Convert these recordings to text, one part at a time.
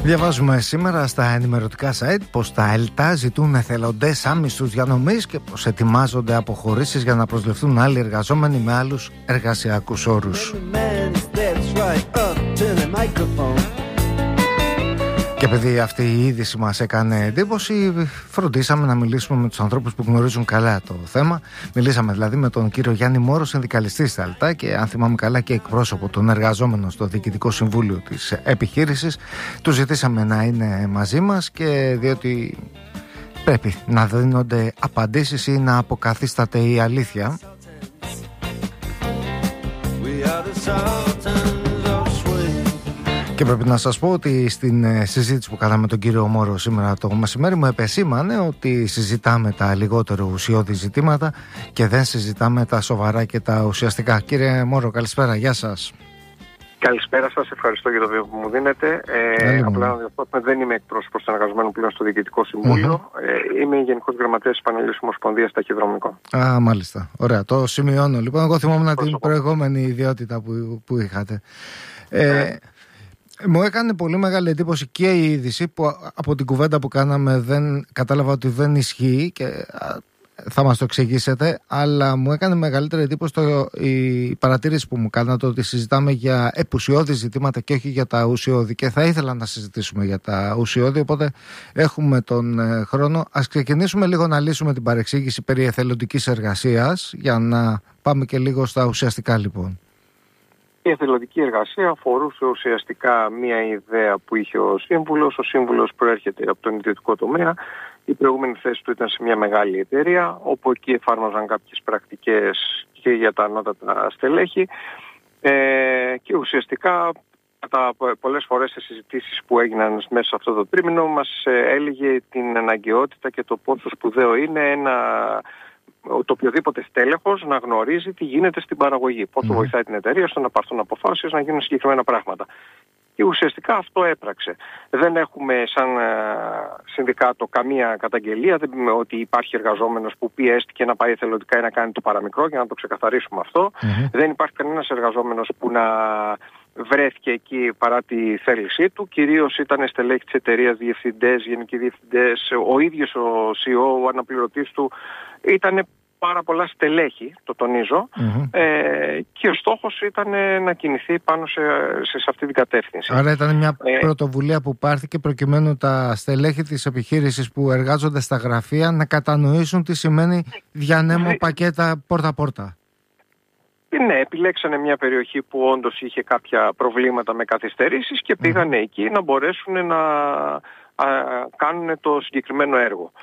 Διαβάζουμε σήμερα στα ενημερωτικά site πως τα ΕΛΤΑ ζητούν εθελοντές άμυσους διανομής και πως ετοιμάζονται αποχωρήσεις για να προσληφθούν άλλοι εργαζόμενοι με άλλους εργασιακούς όρους. Και επειδή αυτή η είδηση μας έκανε εντύπωση, φροντίσαμε να μιλήσουμε με τους ανθρώπους που γνωρίζουν καλά το θέμα. Μιλήσαμε δηλαδή με τον κύριο Γιάννη Μόρο, συνδικαλιστή στα ΕΛΤΑ και αν θυμάμαι καλά και εκπρόσωπο των εργαζόμενων στο Διοικητικό Συμβούλιο της επιχείρησης. Του ζητήσαμε να είναι μαζί μας και διότι πρέπει να δίνονται απαντήσεις ή να αποκαθίσταται η αλήθεια. Και πρέπει να σας πω ότι στην συζήτηση που κάναμε με τον κύριο Μόρο σήμερα το μεσημέρι μου επεσήμανε ότι συζητάμε τα λιγότερο ουσιώδη ζητήματα και δεν συζητάμε τα σοβαρά και τα ουσιαστικά. Κύριε Μόρο, καλησπέρα, γεια σας. Καλησπέρα σας, ευχαριστώ για το βίντεο που μου δίνετε. Απλά να διορθώσουμε, δεν είμαι εκπρόσωπος των εργαζομένων πλέον στο Διοικητικό Συμβούλιο. Είμαι Γενικός Γραμματέας της Πανελλήνιας Ομοσπονδίας Ταχυδρομικών. Μάλιστα. Ωραία, το σημειώνω. Λοιπόν, εγώ θυμόμουν την προηγούμενη ιδιότητα που είχατε. Μου έκανε πολύ μεγάλη εντύπωση και η είδηση που από την κουβέντα που κάναμε δεν κατάλαβα ότι δεν ισχύει και θα μας το εξηγήσετε, αλλά μου έκανε μεγαλύτερη εντύπωση η παρατήρηση που μου κάνατε ότι συζητάμε για επουσιώδη ζητήματα και όχι για τα ουσιώδη, και θα ήθελα να συζητήσουμε για τα ουσιώδη, οπότε έχουμε τον χρόνο. Ας ξεκινήσουμε λίγο να λύσουμε την παρεξήγηση περί εθελοντικής εργασίας για να πάμε και λίγο στα ουσιαστικά λοιπόν. Η εθελοντική εργασία αφορούσε ουσιαστικά μία ιδέα που είχε ο Σύμβουλος. Ο Σύμβουλος προέρχεται από τον ιδιωτικό τομέα. Η προηγούμενη θέση του ήταν σε μια μεγάλη εταιρεία, όπου εκεί εφάρμοζαν κάποιες πρακτικές και για τα ανώτατα στελέχη. Και ουσιαστικά πολλές φορές σε συζητήσεις που έγιναν μέσα σε αυτό το τρίμηνο μας έλεγε την αναγκαιότητα και το πόσο σπουδαίο είναι το οποιοδήποτε στέλεχος να γνωρίζει τι γίνεται στην παραγωγή. Πόσο βοηθάει την εταιρεία στο να πάρθουν αποφάσεις, να γίνουν συγκεκριμένα πράγματα. Και ουσιαστικά αυτό έπραξε. Δεν έχουμε σαν συνδικάτο καμία καταγγελία ότι υπάρχει εργαζόμενος που πιέστηκε να πάει εθελοντικά ή να κάνει το παραμικρό, για να το ξεκαθαρίσουμε αυτό. Δεν υπάρχει κανένας εργαζόμενος που να βρέθηκε εκεί παρά τη θέλησή του. Κυρίως ήταν στελέχη της εταιρείας, διευθυντές, γενικοί διευθυντές, ο ίδιος ο CEO, ο αναπληρωτής του. Ήταν πάρα πολλά στελέχη, το τονίζω, και ο στόχος ήταν να κινηθεί πάνω σε αυτή την κατεύθυνση. Άρα ήταν μια πρωτοβουλία που πάρθηκε προκειμένου τα στελέχη της επιχείρησης που εργάζονται στα γραφεία να κατανοήσουν τι σημαίνει διανέμω πακέτα πόρτα-πόρτα. Ναι, επιλέξανε μια περιοχή που όντως είχε κάποια προβλήματα με καθυστερήσεις και πήγανε εκεί να μπορέσουν να κάνουν το συγκεκριμένο έργο.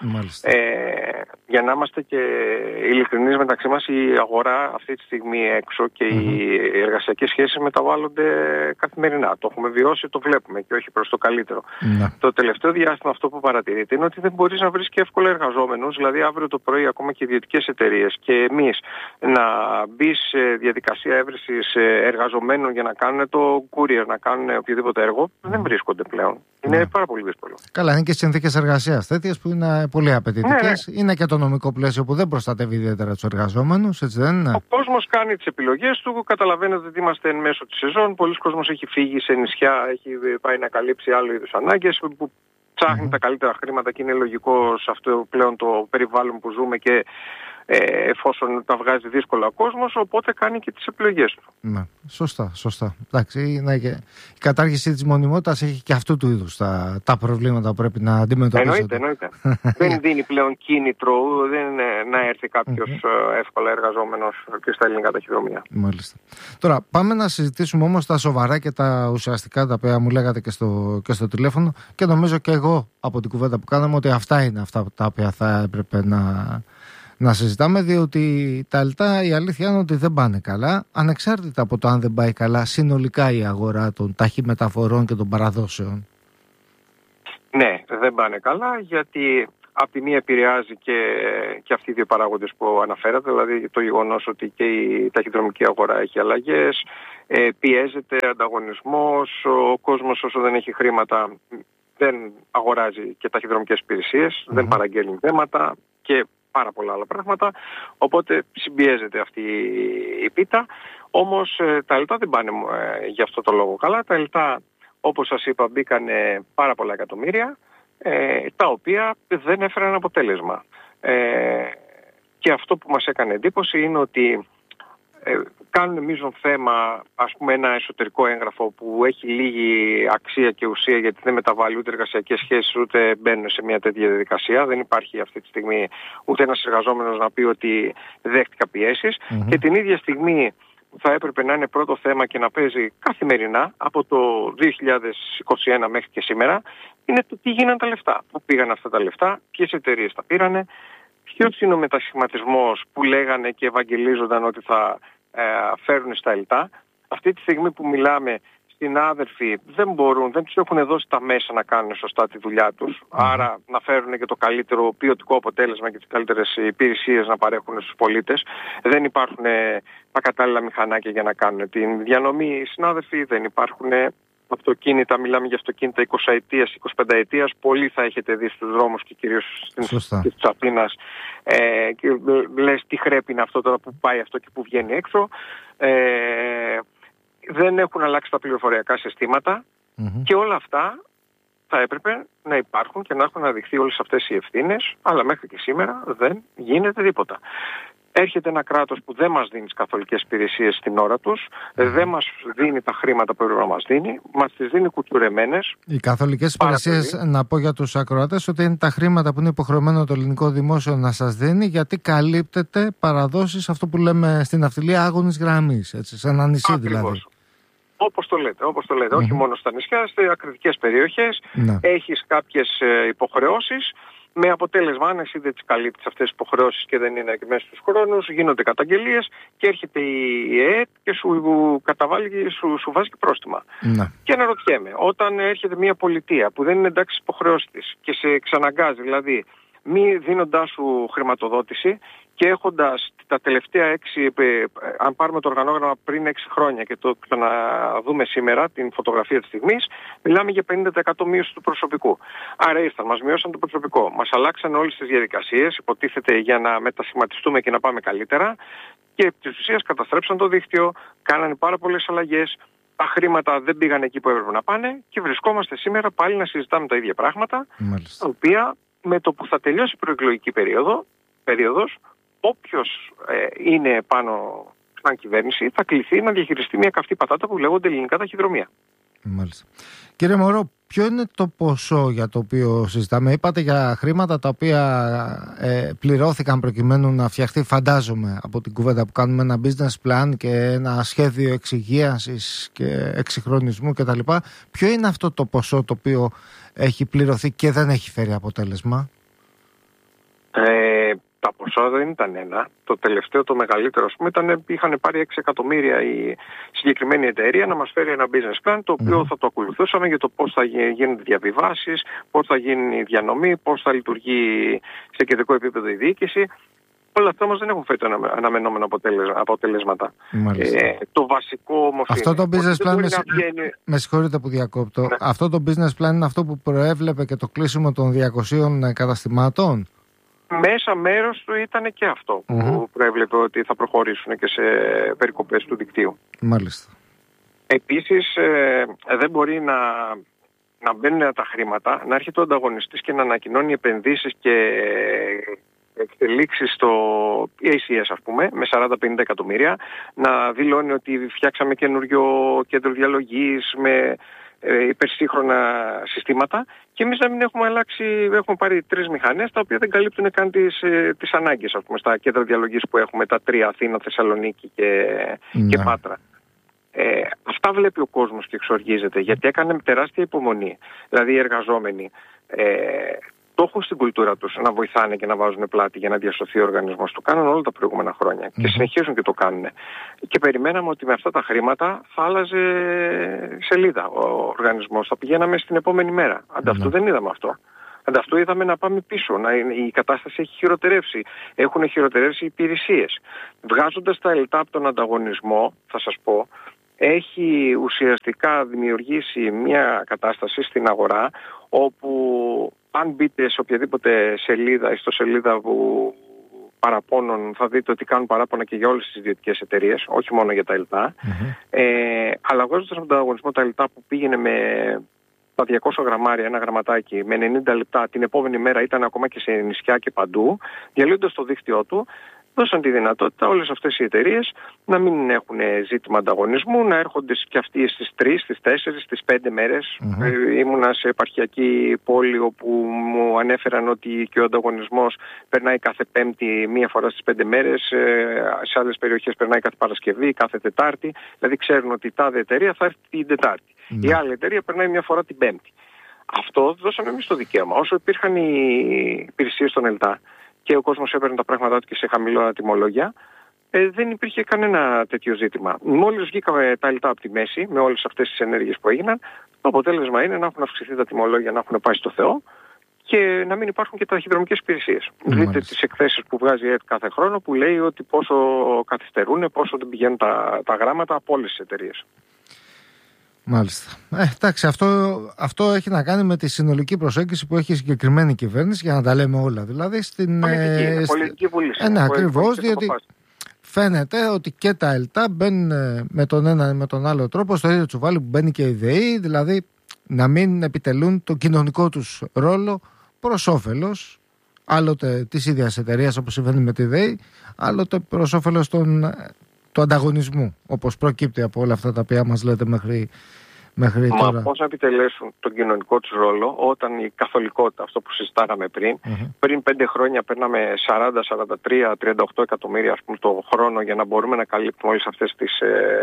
Για να είμαστε και ειλικρινείς μεταξύ μας, η αγορά αυτή τη στιγμή έξω και οι εργασιακές σχέσεις μεταβάλλονται καθημερινά. Το έχουμε βιώσει, το βλέπουμε και όχι προς το καλύτερο. Το τελευταίο διάστημα αυτό που παρατηρείται είναι ότι δεν μπορείς να βρεις και εύκολα εργαζόμενους, δηλαδή αύριο το πρωί ακόμα και ιδιωτικές εταιρείες και εμείς να μπει σε διαδικασία έβρεσης εργαζομένων για να κάνουν το courier, να κάνουν οποιοδήποτε έργο, δεν βρίσκονται πλέον. Είναι πάρα πολύ δύσκολο. Καλά, είναι και συνθήκες εργασίας τέτοιες που είναι πολύ απαιτητικές. Είναι και το νομικό πλαίσιο που δεν προστατεύει ιδιαίτερα τους εργαζόμενους, έτσι δεν είναι? Ο κόσμος κάνει τις επιλογές του. Καταλαβαίνετε ότι είμαστε εν μέσω της σεζόν. Πολλοί κόσμος έχει φύγει σε νησιά, έχει πάει να καλύψει άλλου είδους ανάγκες, που ψάχνει τα καλύτερα χρήματα και είναι λογικό σε αυτό πλέον το περιβάλλον που ζούμε και εφόσον τα βγάζει δύσκολα ο κόσμος, οπότε κάνει και τις επιλογές του. Ναι, σωστά. Εντάξει, η κατάργηση της μονιμότητας έχει και αυτού του είδους τα προβλήματα που πρέπει να αντιμετωπίσετε. Εννοείται. Δεν δίνει πλέον κίνητρο να έρθει κάποιος εύκολα εργαζόμενος και στα ελληνικά ταχυδρομεία. Μάλιστα. Τώρα πάμε να συζητήσουμε όμως τα σοβαρά και τα ουσιαστικά, τα οποία μου λέγατε και στο τηλέφωνο, και νομίζω και εγώ από την κουβέντα που κάναμε ότι αυτά είναι αυτά τα οποία θα έπρεπε να συζητάμε, διότι τα ΕΛΤΑ η αλήθεια είναι ότι δεν πάνε καλά, ανεξάρτητα από το αν δεν πάει καλά συνολικά η αγορά των ταχυμεταφορών και των παραδόσεων. Ναι, δεν πάνε καλά, γιατί από τη μία επηρεάζει και αυτοί οι δύο παράγοντες που αναφέρατε, δηλαδή το γεγονός ότι και η ταχυδρομική αγορά έχει αλλαγές, πιέζεται ανταγωνισμός, ο κόσμος όσο δεν έχει χρήματα δεν αγοράζει και ταχυδρομικές υπηρεσίες, δεν παραγγέλνει θέματα και πάρα πολλά άλλα πράγματα, οπότε συμπιέζεται αυτή η πίτα. Όμως τα ΕΛΤΑ δεν πάνε γι' αυτό το λόγο καλά. Τα ΕΛΤΑ όπως σας είπα, μπήκαν πάρα πολλά εκατομμύρια, τα οποία δεν έφεραν αποτέλεσμα. Και αυτό που μας έκανε εντύπωση είναι ότι κάνουν μείζον θέμα, ας πούμε, ένα εσωτερικό έγγραφο που έχει λίγη αξία και ουσία, γιατί δεν μεταβάλλει ούτε εργασιακές σχέσεις ούτε μπαίνουν σε μια τέτοια διαδικασία. Δεν υπάρχει αυτή τη στιγμή ούτε ένας εργαζόμενος να πει ότι δέχτηκα πιέσεις. Και την ίδια στιγμή που θα έπρεπε να είναι πρώτο θέμα και να παίζει καθημερινά από το 2021 μέχρι και σήμερα, είναι το τι γίνανε τα λεφτά. Πού πήγαν αυτά τα λεφτά, ποιες εταιρείες τα πήρανε, ποιος είναι ο μετασχηματισμός που λέγανε και ευαγγελίζονταν ότι θα φέρουν στα ΕΛΤΑ. Αυτή τη στιγμή που μιλάμε, συνάδελφοι δεν τους έχουν δώσει τα μέσα να κάνουν σωστά τη δουλειά τους, άρα να φέρουν και το καλύτερο ποιοτικό αποτέλεσμα και τις καλύτερες υπηρεσίες να παρέχουν στους πολίτες. Δεν υπάρχουν τα κατάλληλα μηχανάκια για να κάνουν την διανομή, συνάδελφοι, δεν υπάρχουν αυτοκίνητα, μιλάμε για αυτοκίνητα 20 ετίας, 25 ετίας, πολλοί θα έχετε δει στους δρόμους και κυρίως της Αθήνας, και λες τι χρέπει είναι αυτό τώρα που πάει αυτό και που βγαίνει έξω. Δεν έχουν αλλάξει τα πληροφοριακά συστήματα και όλα αυτά θα έπρεπε να υπάρχουν και να έχουν αναδειχθεί όλες αυτές οι ευθύνες, αλλά μέχρι και σήμερα δεν γίνεται τίποτα. Έρχεται ένα κράτος που δεν μας δίνει τις καθολικές υπηρεσίες στην ώρα τους, δεν μας δίνει τα χρήματα που έπρεπε να μας δίνει, μας τις δίνει κουτουρεμένες. Οι καθολικές υπηρεσίες, να πω για τους ακροατές, ότι είναι τα χρήματα που είναι υποχρεωμένο το ελληνικό δημόσιο να σας δίνει, γιατί καλύπτεται παραδόσεις, αυτό που λέμε στην ναυτιλία, άγονης γραμμής, έτσι, σε ένα νησί δηλαδή. Όπως το λέτε, όχι μόνο στα νησιά, σε ακριτικές περιοχές, έχεις κάποιες υποχρεώσεις, με αποτέλεσμα, αν εσύ δεν τις καλύπτεις αυτές τις υποχρεώσεις και δεν είναι μέσα στους χρόνους, γίνονται καταγγελίες και έρχεται η ΕΕΤ και σου καταβάλει, σου βάζει και πρόστιμα. Και αναρωτιέμαι, όταν έρχεται μια πολιτεία που δεν είναι εντάξει στις υποχρεώσεις της και σε εξαναγκάζει, δηλαδή μη δίνοντάς σου χρηματοδότηση και έχοντας τα τελευταία 6, αν πάρουμε το οργανόγραμμα πριν 6 χρόνια και το ξαναδούμε σήμερα, την φωτογραφία της στιγμής, μιλάμε για 50% μείωση του προσωπικού. Άρα ήρθαν, μας μειώσαν το προσωπικό, μας αλλάξαν όλες τις διαδικασίες, υποτίθεται για να μετασχηματιστούμε και να πάμε καλύτερα, και επί της ουσίας καταστρέψαν το δίκτυο, κάνανε πάρα πολλές αλλαγές, τα χρήματα δεν πήγαν εκεί που έπρεπε να πάνε και βρισκόμαστε σήμερα πάλι να συζητάμε τα ίδια πράγματα, τα οποία με το που θα τελειώσει η προεκλογική περίοδος, όποιος είναι πάνω σαν κυβέρνηση θα κληθεί να διαχειριστεί μια καυτή πατάτα που λέγονται ελληνικά ταχυδρομεία. Μάλιστα. Κύριε Μωρό, ποιο είναι το ποσό για το οποίο συζητάμε? Είπατε για χρήματα τα οποία πληρώθηκαν προκειμένου να φτιαχτεί, φαντάζομαι, από την κουβέντα που κάνουμε, ένα business plan και ένα σχέδιο εξυγίανσης και εξυγχρονισμού κτλ. Ποιο είναι αυτό το ποσό το οποίο έχει πληρωθεί και δεν έχει φέρει αποτέλεσμα? Τα ποσά δεν ήταν ένα. Το τελευταίο, το μεγαλύτερο, ας πούμε, είχαν πάρει 6 εκατομμύρια η συγκεκριμένη εταιρεία να μας φέρει ένα business plan, το οποίο θα το ακολουθούσαμε για το πώς θα γίνονται διαβιβάσεις, πώς θα γίνει η διανομή, πώς θα λειτουργεί σε κεντρικό επίπεδο η διοίκηση. Όλα αυτά όμως δεν έχουν φέρει αναμενόμενα αποτελέσματα. Το βασικό όμως αυτό το business plan, με συγχωρείτε που διακόπτω, ναι. Αυτό το business plan είναι αυτό που προέβλεπε και το κλείσιμο των 200 καταστημάτων? Μέσα μέρος του ήταν και αυτό που προέβλεπε ότι θα προχωρήσουν και σε περικοπές του δικτύου. Μάλιστα. Επίσης δεν μπορεί να μπαίνουν τα χρήματα, να έρχεται ο ανταγωνιστής και να ανακοινώνει επενδύσεις και εξελίξεις στο ACS, ας πούμε, με 40-50 εκατομμύρια, να δηλώνει ότι φτιάξαμε καινούριο κέντρο διαλογής με υπερσύγχρονα συστήματα, και εμείς να μην έχουμε αλλάξει, έχουμε πάρει 3 μηχανές τα οποία δεν καλύπτουν καν τις ανάγκες, ας πούμε, στα κέντρα διαλογής που έχουμε, τα 3, Αθήνα, Θεσσαλονίκη και Πάτρα. Αυτά βλέπει ο κόσμος και εξοργίζεται, γιατί έκανε τεράστια υπομονή. Δηλαδή οι εργαζόμενοι το έχουν στην κουλτούρα τους να βοηθάνε και να βάζουν πλάτη για να διασωθεί ο οργανισμός. Το κάνουν όλα τα προηγούμενα χρόνια και συνεχίζουν και το κάνουν. Και περιμέναμε ότι με αυτά τα χρήματα θα άλλαζε σελίδα ο οργανισμός, θα πηγαίναμε στην επόμενη μέρα. Ανταυτού δεν είδαμε αυτό. Ανταυτού είδαμε να πάμε πίσω, η κατάσταση έχει χειροτερεύσει. Έχουν χειροτερεύσει οι υπηρεσίες. Βγάζοντας τα ΕΛΤΑ από τον ανταγωνισμό, θα σας πω, έχει ουσιαστικά δημιουργήσει μια κατάσταση στην αγορά όπου αν μπείτε σε οποιαδήποτε σελίδα, ιστοσελίδα που παραπώνων, θα δείτε ότι κάνουν παράπονα και για όλες τις ιδιωτικές εταιρείες, όχι μόνο για τα ΕΛΤΑ. Αλλαγώζοντας τον ανταγωνισμό τα ΕΛΤΑ που πήγαινε με τα 200 γραμμάρια, ένα γραμματάκι, με 90 λεπτά, την επόμενη μέρα ήταν ακόμα και σε νησιά και παντού, διαλύοντας το δίκτυό του, δώσαν τη δυνατότητα όλες αυτές οι εταιρείες να μην έχουν ζήτημα ανταγωνισμού, να έρχονται και αυτοί στις 3, στις 4, στις 5 μέρες. Ήμουνα σε επαρχιακή πόλη όπου μου ανέφεραν ότι και ο ανταγωνισμός περνάει κάθε Πέμπτη μία φορά στις 5 μέρες, σε άλλες περιοχές περνάει κάθε Παρασκευή, κάθε Τετάρτη. Δηλαδή ξέρουν ότι η τάδε εταιρεία θα έρθει την Τετάρτη. Η άλλη εταιρεία περνάει μία φορά την Πέμπτη. Αυτό δώσαμε εμείς το δικαίωμα. Όσο υπήρχαν οι υπηρεσίες των ΕΛΤΑ και ο κόσμος έπαιρνε τα πράγματά του και σε χαμηλά τιμολόγια, δεν υπήρχε κανένα τέτοιο ζήτημα. Μόλις βγήκαμε τα ΕΛΤΑ από τη μέση, με όλες αυτές τις ενέργειες που έγιναν, το αποτέλεσμα είναι να έχουν αυξηθεί τα τιμολόγια, να έχουν πάει στο Θεό και να μην υπάρχουν και ταχυδρομικές υπηρεσίες. Δείτε τις εκθέσεις που βγάζει η ΕΡΤ κάθε χρόνο που λέει ότι πόσο καθυστερούν, πόσο δεν πηγαίνουν τα γράμματα από όλες τις εταιρείες. Μάλιστα. Εντάξει, αυτό έχει να κάνει με τη συνολική προσέγγιση που έχει η συγκεκριμένη κυβέρνηση, για να τα λέμε όλα. Δηλαδή στην πολιτική βούληση. Ναι, ακριβώς, διότι φαίνεται ότι και τα ΕΛΤΑ μπαίνουν με τον ένα ή με τον άλλο τρόπο στο ίδιο τσουβάλι που μπαίνει και η ΔΕΗ, δηλαδή να μην επιτελούν τον κοινωνικό τους ρόλο προς όφελος άλλοτε της ίδιας εταιρείας, όπως συμβαίνει με τη ΔΕΗ, άλλοτε προς όφελος του ανταγωνισμού, όπως προκύπτει από όλα αυτά τα οποία μας λέτε μέχρι τώρα. Μα πώς να επιτελέσουν τον κοινωνικό τους ρόλο όταν η καθολικότητα, αυτό που συζητάγαμε πριν 5 χρόνια παίρναμε 40, 43, 38 εκατομμύρια το χρόνο για να μπορούμε να καλύπτουμε όλες αυτές τις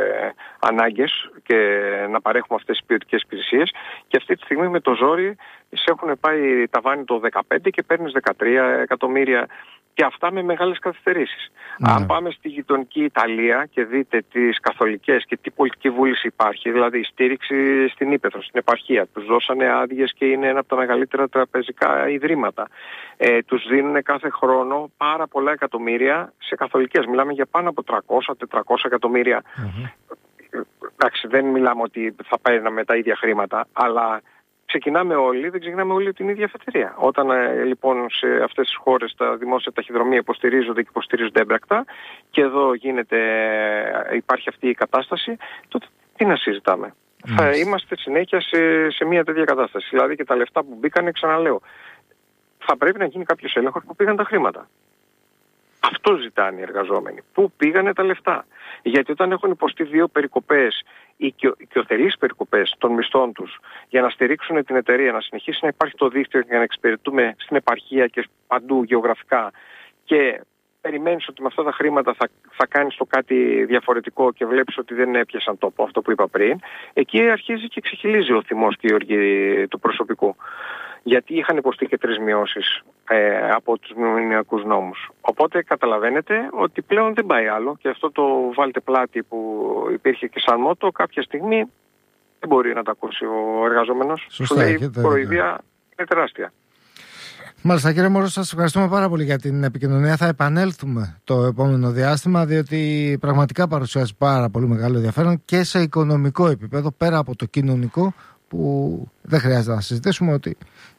ανάγκες και να παρέχουμε αυτές τις ποιοτικές υπηρεσίες, και αυτή τη στιγμή με το ζόρι σε έχουν πάει ταβάνι το 15 και παίρνεις 13 εκατομμύρια. Και αυτά με μεγάλες καθυστερήσεις. Αν πάμε στη γειτονική Ιταλία και δείτε τις καθολικές και τι πολιτική βούληση υπάρχει, δηλαδή η στήριξη στην ύπαιθρο, στην επαρχία, τους δώσανε άδειες και είναι ένα από τα μεγαλύτερα τραπεζικά ιδρύματα. Τους δίνουν κάθε χρόνο πάρα πολλά εκατομμύρια σε καθολικές. Μιλάμε για πάνω από 300-400 εκατομμύρια. Εντάξει, δεν μιλάμε ότι θα παίρναμε τα ίδια χρήματα, αλλά ξεκινάμε όλοι, δεν ξεκινάμε όλοι την ίδια αφετηρία. Όταν λοιπόν σε αυτές τις χώρες τα δημόσια ταχυδρομεία υποστηρίζονται και υποστηρίζονται έμπρακτα και εδώ υπάρχει αυτή η κατάσταση, τότε τι να συζητάμε. Θα είμαστε συνέχεια σε μια τέτοια κατάσταση. Δηλαδή και τα λεφτά που μπήκανε, ξαναλέω, θα πρέπει να γίνει κάποιος έλεγχος που πήγαν τα χρήματα. Αυτό ζητάνε οι εργαζόμενοι. Πού πήγανε τα λεφτά. Γιατί όταν έχουν υποστεί 2 περικοπές ή οικειοθελείς περικοπές των μισθών τους για να στηρίξουν την εταιρεία, να συνεχίσει να υπάρχει το δίκτυο για να εξυπηρετούμε στην επαρχία και παντού γεωγραφικά, και περιμένεις ότι με αυτά τα χρήματα θα κάνεις το κάτι διαφορετικό και βλέπεις ότι δεν έπιασαν τόπο, αυτό που είπα πριν, εκεί αρχίζει και ξεχυλίζει ο θυμός και η οργή του προσωπικού. Γιατί είχαν υποστεί και 3 μειώσεις από τους μνημονιακούς νόμους. Οπότε καταλαβαίνετε ότι πλέον δεν πάει άλλο, και αυτό το βάλτε πλάτη που υπήρχε και σαν μότο κάποια στιγμή δεν μπορεί να το ακούσει ο εργαζόμενος. Σου λέει η προηδία είναι τεράστια. Μάλιστα, κύριε Μόρο, σας ευχαριστούμε πάρα πολύ για την επικοινωνία. Θα επανέλθουμε το επόμενο διάστημα, διότι πραγματικά παρουσιάζει πάρα πολύ μεγάλο ενδιαφέρον και σε οικονομικό επίπεδο, πέρα από το κοινωνικό, που δεν χρειάζεται να συζητήσουμε ότι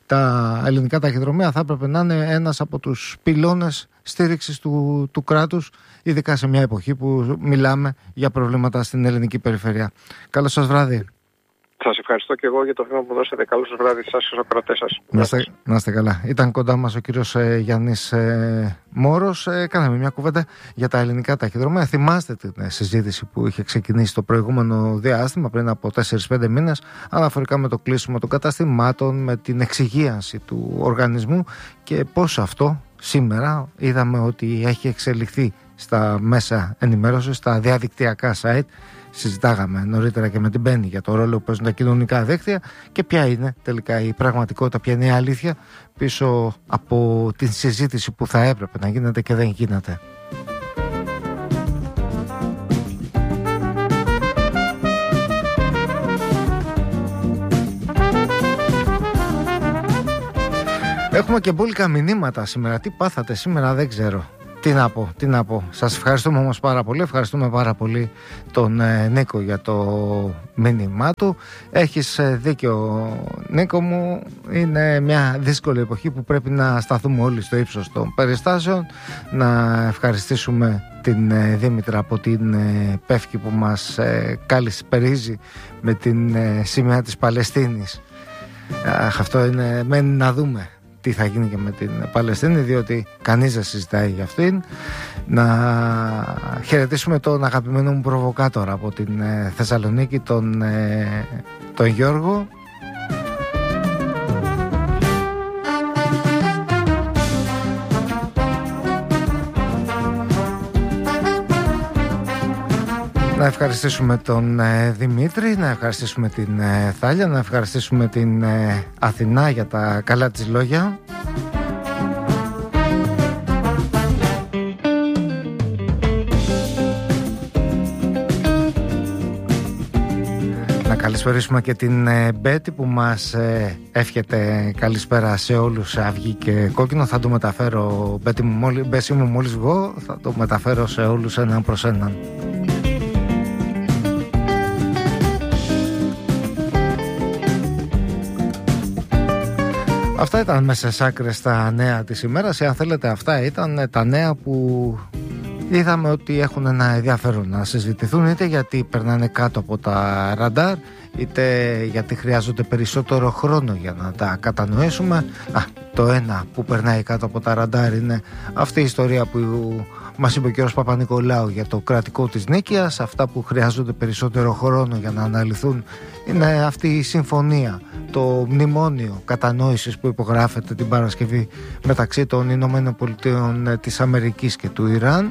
τα ελληνικά ταχυδρομεία θα έπρεπε να είναι ένας από τους πυλώνες στήριξης του κράτους, ειδικά σε μια εποχή που μιλάμε για προβλήματα στην ελληνική περιφέρεια. Καλό σας βράδυ. Σας ευχαριστώ και εγώ για το θέμα που δώσατε. Καλό σας βράδυ σας και στους ακροατές σας. Να είστε καλά. Ήταν κοντά μας ο κύριος Γιάννης Μόρος. Κάναμε μια κουβέντα για τα ελληνικά ταχυδρομεία. Θυμάστε την συζήτηση που είχε ξεκινήσει το προηγούμενο διάστημα, πριν από 4-5 μήνες, αναφορικά με το κλείσιμο των καταστημάτων, με την εξυγίανση του οργανισμού, και πώς αυτό σήμερα είδαμε ότι έχει εξελιχθεί στα μέσα ενημέρωσης, στα διαδικτυακά site. Συζητάγαμε νωρίτερα και με την Μπέννη για το ρόλο που παίζουν τα κοινωνικά δίκτυα και ποια είναι τελικά η πραγματικότητα, ποια είναι η αλήθεια πίσω από την συζήτηση που θα έπρεπε να γίνεται και δεν γίνεται. Έχουμε και μπόλικα μηνύματα σήμερα. Τι πάθατε σήμερα δεν ξέρω. Τι να πω. Σας ευχαριστούμε όμως πάρα πολύ. Ευχαριστούμε πάρα πολύ τον Νίκο για το μήνυμά του. Έχεις δίκιο, Νίκο μου. Είναι μια δύσκολη εποχή που πρέπει να σταθούμε όλοι στο ύψος των περιστάσεων. Να ευχαριστήσουμε την Δήμητρα από την Πεύκη που μας καλησπερίζει με την σημαία της Παλαιστίνης. Αυτό είναι, μένει να δούμε τι θα γίνει και με την Παλαιστίνη, διότι κανείς δεν συζητάει για αυτήν. Να χαιρετήσουμε τον αγαπημένο μου προβοκάτορα από την Θεσσαλονίκη, τον Γιώργο. Να ευχαριστήσουμε τον Δημήτρη, να ευχαριστήσουμε την Θάλια, να ευχαριστήσουμε την Αθηνά για τα καλά της λόγια. Να καλησπερίσουμε και την Μπέτη που μας εύχεται καλησπέρα σε όλους, αυγή και κόκκινο. Θα το μεταφέρω, Μπέση μου, μόλις βγω, θα το μεταφέρω σε όλους έναν προς έναν. Αυτά ήταν μέσα στις άκρες τα νέα της ημέρας. Αν θέλετε, αυτά ήταν τα νέα που είδαμε ότι έχουν ένα ενδιαφέρον να συζητηθούν, είτε γιατί περνάνε κάτω από τα ραντάρ, είτε γιατί χρειάζονται περισσότερο χρόνο για να τα κατανοήσουμε. Το ένα που περνάει κάτω από τα ραντάρ είναι αυτή η ιστορία που μας είπε ο κ. Παπα-Νικολάου για το κρατικό της Νίκαιας. Αυτά που χρειάζονται περισσότερο χρόνο για να αναλυθούν είναι αυτή η συμφωνία, το μνημόνιο κατανόησης που υπογράφεται την Παρασκευή μεταξύ των Ηνωμένων Πολιτείων της Αμερικής και του Ιράν.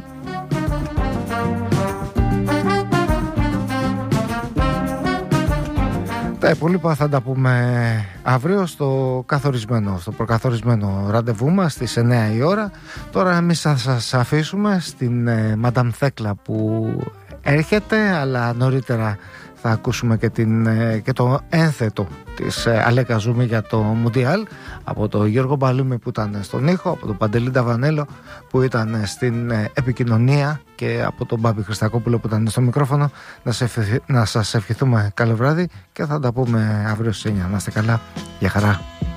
Τα υπόλοιπα θα τα πούμε αύριο στο προκαθορισμένο ραντεβού μας στις 9 η ώρα. Τώρα εμείς θα σας αφήσουμε στην Μαντάμ Θέκλα που έρχεται, αλλά νωρίτερα θα ακούσουμε και το ένθετο της Αλέκα Ζούμη για το Μουντιάλ από τον Γιώργο Μπαλούμη που ήταν στον ήχο, από τον Παντελή Νταβανέλο που ήταν στην επικοινωνία και από τον Μπάμπη Χριστακόπουλο που ήταν στο μικρόφωνο. Να σας ευχηθούμε καλό βράδυ και θα τα πούμε αύριο στις 9. Να είστε καλά, για χαρά.